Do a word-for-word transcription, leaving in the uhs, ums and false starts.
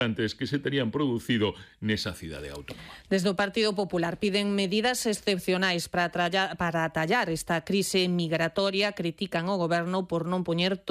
antes que se terían producido nesa cidade autónoma. Desde o Partido Popular piden medidas excepcionais para, trallar, para atallar esta crise migratoria, critican o goberno por non poñer